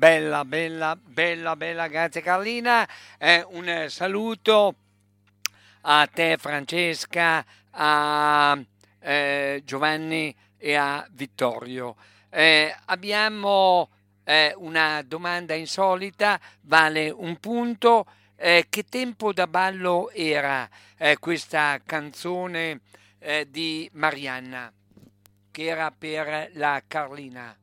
Bella, bella, bella, bella, grazie Carlina. Un saluto a te Francesca, a Giovanni e a Vittorio. Abbiamo una domanda insolita, vale un punto. Che tempo da ballo era questa canzone di Marianna, che era per la Carlina?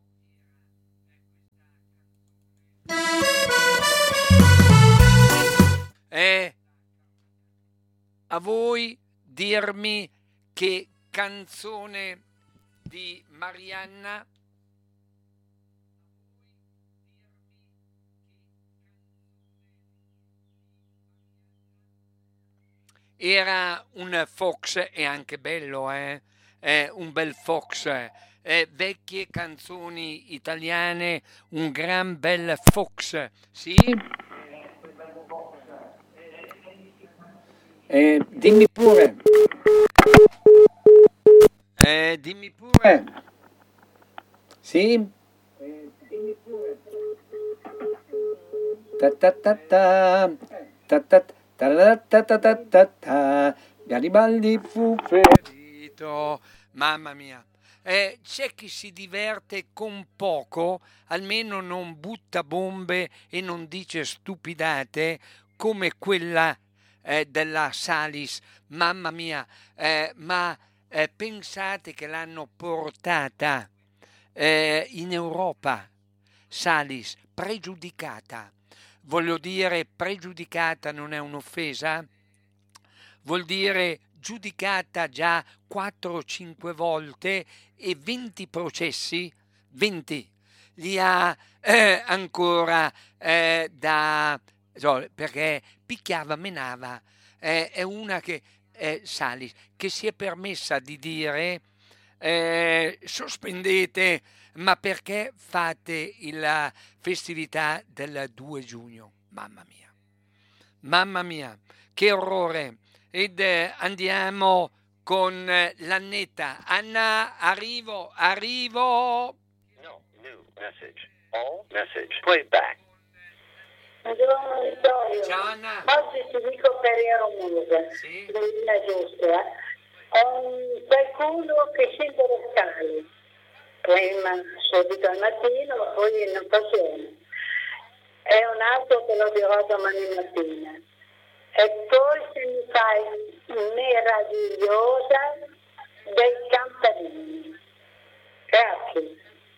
Eh, a voi dirmi che canzone di Marianna era un fox, e anche bello, un bel fox. Vecchie canzoni italiane, un gran bel fox, sì? Dimmi pure. Dimmi pure. Sì? Ta ta ta ta. Ta ta ta ta ta ta ta ta. Garibaldi fu ferito. Mamma mia. C'è chi si diverte con poco, almeno non butta bombe e non dice stupidate come quella della Salis. Mamma mia, ma pensate che l'hanno portata in Europa, Salis, pregiudicata. Voglio dire, pregiudicata non è un'offesa? Vuol dire giudicata già 4 o 5 volte e 20 processi, 20, li ha ancora perché picchiava, menava. È una che, Salis, che si è permessa di dire sospendete, ma perché fate la festività del 2 giugno? Mamma mia, che orrore! Ed andiamo con l'Annetta. Anna, arrivo, arrivo. No, new message. All message. Play back. Buongiorno Vittorio, Ciao Anna. oggi ti dico per Romose, Sì? indovina giusto, qualcuno che scende le scale, prima subito al mattino, poi in occasione. È un altro che lo dirò domani mattina. E poi se mi fai meravigliosa dei campanini. Grazie.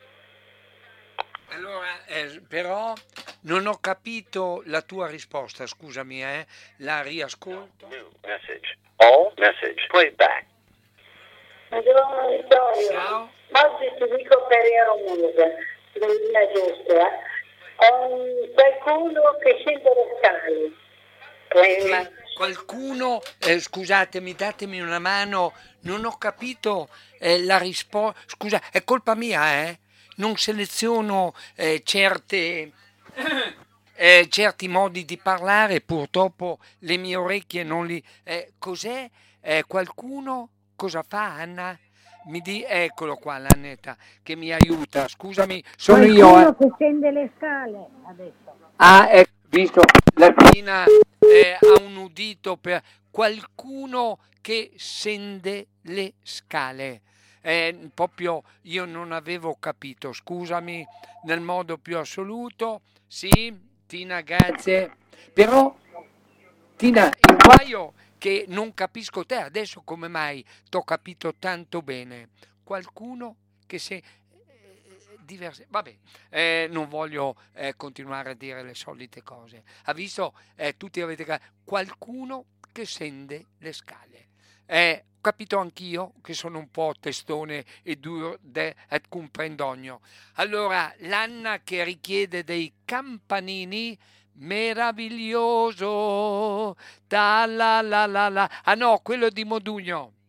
Allora, però non ho capito la tua risposta, scusami, la riascolto. New message. All message. Play back. Buongiorno Vittorio, Ciao. oggi ti dico per Romose, indovina giusto, qualcuno che scende le scale, prima. Qualcuno, scusatemi, datemi una mano, non ho capito la risposta. Scusa, è colpa mia, eh? Non seleziono certi modi di parlare, purtroppo le mie orecchie non li... cos'è? Qualcuno cosa fa, Anna? Eccolo qua, l'Annetta, che mi aiuta. Scusami, sono io. Qualcuno che scende le scale, ha detto. Ah, visto, la Pina ha un udito per qualcuno che scende le scale. Proprio io non avevo capito, scusami, nel modo più assoluto. Sì, Tina, grazie. Però, Tina, il guaio che non capisco te, adesso come mai t'ho capito tanto bene? Qualcuno che se... diverse... Vabbè, non voglio continuare a dire le solite cose. Ha visto, tutti avete qualcuno che scende le scale. Ho capito anch'io che sono un po' testone e duro et comprendogno. Allora, l'Anna che richiede dei campanini, meraviglioso, ta la la la la. Ah no, quello di Modugno.